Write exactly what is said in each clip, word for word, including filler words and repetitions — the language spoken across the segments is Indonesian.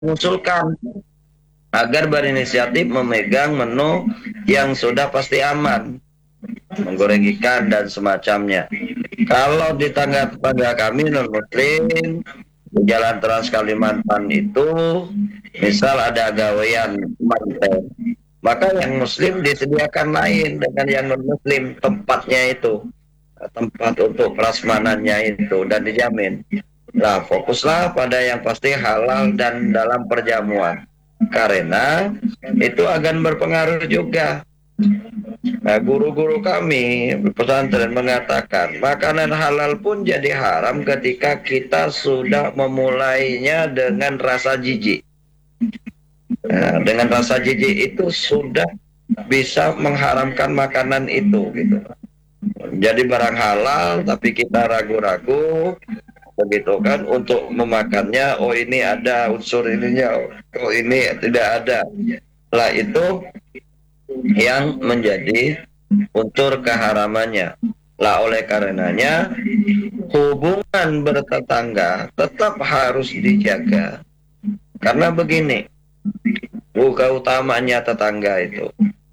mengusulkan agar berinisiatif memegang menu yang sudah pasti aman, menggoreng ikan dan semacamnya. Kalau di tangga-tangga kami non-muslim di Jalan Trans Kalimantan itu, misal ada gawean manten, maka yang muslim disediakan lain dengan yang non-muslim tempatnya itu, tempat untuk prasmanannya itu, dan dijamin. Nah, fokuslah pada yang pasti halal dan dalam perjamuan. Karena itu akan berpengaruh juga. Nah, guru-guru kami pesantren mengatakan makanan halal pun jadi haram ketika kita sudah memulainya dengan rasa jijik. Nah, dengan rasa jijik itu sudah bisa mengharamkan makanan itu gitu. Jadi barang halal tapi kita ragu-ragu begitu kan untuk memakannya, oh ini ada unsur ininya, oh ini tidak ada. Lah itu yang menjadi unsur keharamannya. Lah oleh karenanya hubungan bertetangga tetap harus dijaga. Karena begini, bukan utamanya tetangga itu.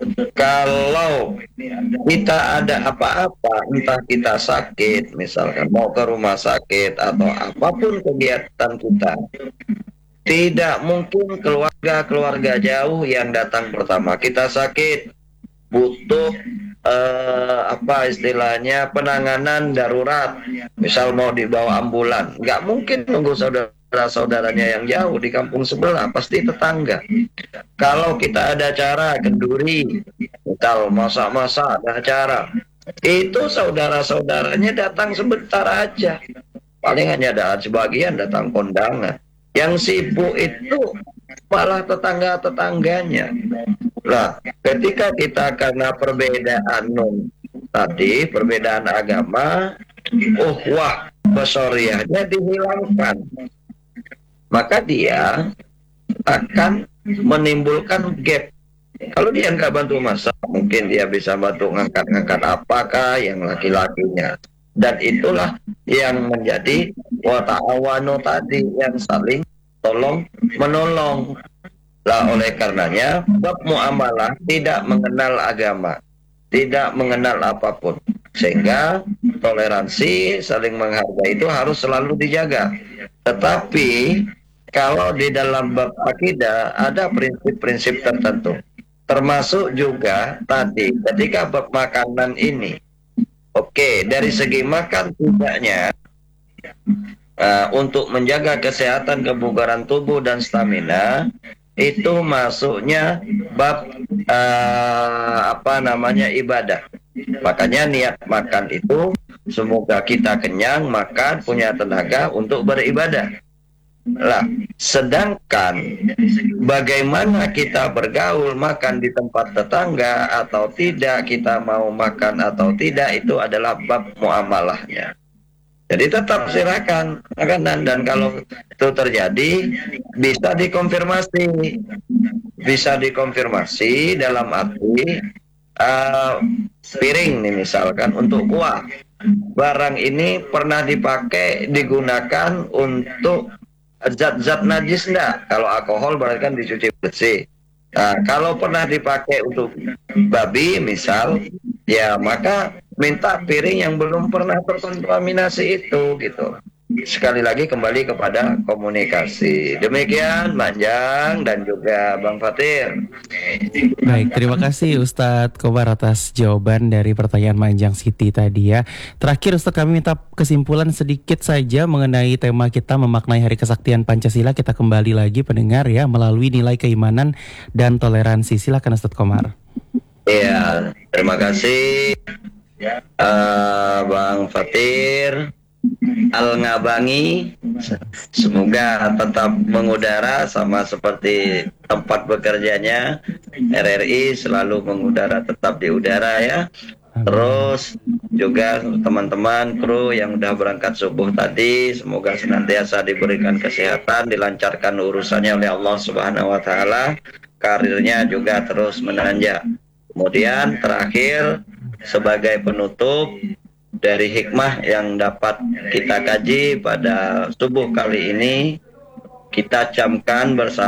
Kalau kita ada apa-apa, entah kita sakit, misalkan mau ke rumah sakit atau apapun kegiatan kita, tidak mungkin keluarga-keluarga jauh yang datang pertama. Kita sakit, butuh eh, apa istilahnya penanganan darurat, misal mau dibawa ambulan, nggak mungkin nunggu saudara-saudaranya yang jauh di kampung sebelah, pasti tetangga. Kalau kita ada acara kenduri, misal masak-masak ada acara, itu saudara-saudaranya datang sebentar aja, paling hanya ada sebagian datang kondangan. Yang sibuk itu malah tetangga-tetangganya. Nah, ketika kita karena perbedaan non tadi, perbedaan agama, oh wah, besoriahnya dihilangkan, maka dia akan menimbulkan gap. Kalau dia nggak bantu masak, mungkin dia bisa bantu ngangkat-ngangkat apakah yang laki-lakinya. Dan itulah yang menjadi wa ta'awanu tadi, yang saling tolong menolong. Lah oleh karenanya bab muamalah tidak mengenal agama, tidak mengenal apapun, sehingga toleransi saling menghargai itu harus selalu dijaga. Tetapi kalau di dalam bab akidah ada prinsip-prinsip tertentu, termasuk juga tadi ketika bab makanan ini, oke okay, dari segi makan tidaknya uh, untuk menjaga kesehatan kebugaran tubuh dan stamina, itu masuknya bab uh, apa namanya ibadah. Makanya niat makan itu semoga kita kenyang, makan, punya tenaga untuk beribadah. Lah, sedangkan bagaimana kita bergaul makan di tempat tetangga atau tidak, kita mau makan atau tidak, itu adalah bab muamalahnya. Jadi tetap silakan makanan, dan kalau itu terjadi bisa dikonfirmasi, bisa dikonfirmasi dalam arti uh, piring nih misalkan untuk kuah, barang ini pernah dipakai digunakan untuk zat-zat najis enggak? Kalau alkohol berarti kan dicuci bersih. Nah, kalau pernah dipakai untuk babi misal, ya maka minta piring yang belum pernah terkontaminasi itu gitu. Sekali lagi kembali kepada komunikasi. Demikian Manjang dan juga Bang Fatir. Baik, terima kasih Ustadz Kobar atas jawaban dari pertanyaan Manjang Siti tadi ya. Terakhir Ustadz, kami minta kesimpulan sedikit saja mengenai tema kita memaknai Hari Kesaktian Pancasila. Kita kembali lagi pendengar ya melalui nilai keimanan dan toleransi. Silakan Ustadz Komar. Iya, terima kasih uh, Bang Fatir Al-Ngabangi. Semoga tetap mengudara sama seperti tempat bekerjanya. R R I selalu mengudara, tetap di udara ya. Terus juga teman-teman kru yang udah berangkat subuh tadi, semoga senantiasa diberikan kesehatan, dilancarkan urusannya oleh Allah Subhanahu wa taala, karirnya juga terus menanjak. Kemudian terakhir sebagai penutup dari hikmah yang dapat kita kaji pada subuh kali ini, kita camkan bersama